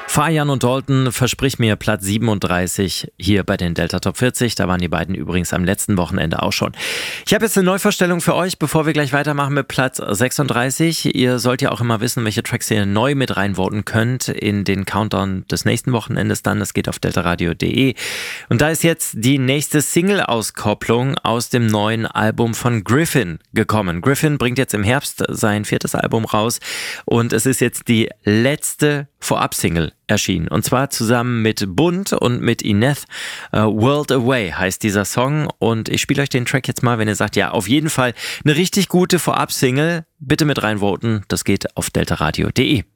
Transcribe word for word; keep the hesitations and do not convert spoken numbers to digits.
Fajan und Dalton, versprich mir Platz siebenunddreißig hier bei den Delta Top vierzig. Da waren die beiden übrigens am letzten Wochenende auch schon. Ich habe jetzt eine Neuvorstellung für euch, bevor wir gleich weitermachen mit Platz sechsunddreißig. Ihr sollt ja auch immer wissen, welche Tracks ihr neu mit reinvoten könnt in den Countdown des nächsten Wochenendes dann. Das geht auf deltaradio punkt de. Und da ist jetzt die nächste Single-Auskopplung aus dem neuen Album von Gryffin gekommen. Gryffin bringt jetzt im Herbst sein viertes Album raus und es ist jetzt die letzte Vorab-Single erschienen. Und zwar zusammen mit Bund und mit Ineth. Uh, World Away heißt dieser Song. Und ich spiele euch den Track jetzt mal, wenn ihr sagt, ja, auf jeden Fall eine richtig gute Vorab-Single. Bitte mit reinvoten. Das geht auf deltaradio punkt de.